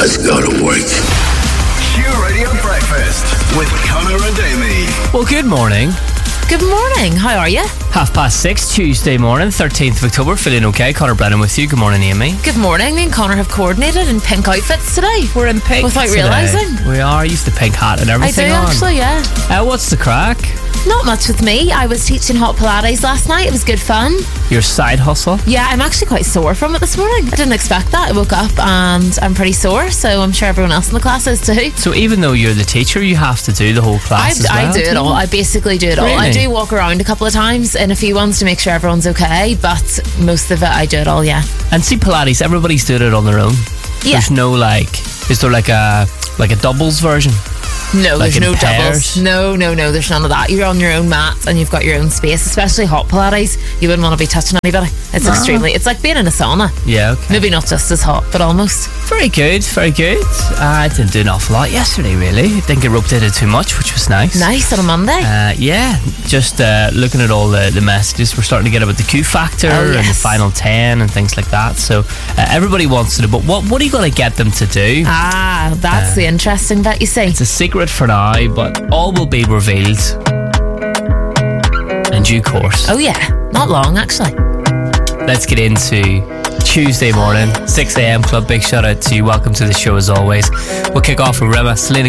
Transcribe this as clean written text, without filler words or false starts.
has got to work. Q Radio Breakfast with Connor and Amy. Well, good morning. Good morning. How are you? 6:30 Tuesday morning, 13th of October. Feeling okay? Connor Brennan with you. Good morning, Amy. Good morning. Me and Connor have coordinated in pink outfits today. We're in pink without today. realising. We are. Used the pink hat and I everything do on. actually, yeah. What's the crack? Not much with me. I was teaching hot Pilates last night. It was good fun. Your side hustle? Yeah, I'm actually quite sore from it this morning. I didn't expect that. I woke up and I'm pretty sore, so I'm sure everyone else in the class is too. So even though you're the teacher, you have to do the whole class as well? I do it all. I basically do it all. Really? I do walk around a couple of times in a few ones to make sure everyone's okay, but most of it I do it all, yeah. And see, Pilates, everybody's doing it on their own. Yeah. There's no is there like a doubles version? No, Like there's in no pairs? doubles. No, there's none of that. You're on your own mat and you've got your own space, especially hot Pilates. You wouldn't want to be touching anybody. It's extremely, it's like being in a sauna. Yeah, okay. Maybe not just as hot, but almost. Very good, very good. I didn't do an awful lot yesterday, really. Didn't get roped into too much, which was nice. Nice on a Monday. Yeah, just looking at all the messages we're starting to get about the Q Factor and the Final 10 and things like that. So everybody wants to do, but what are you going to get them to do? That's the interesting bit, you see. It's a secret for now, but all will be revealed in due course. Oh yeah, not long actually. Let's get into Tuesday morning, 6 a.m. Club. Big shout out to you. Welcome to the show as always. We'll kick off with Rema, Selena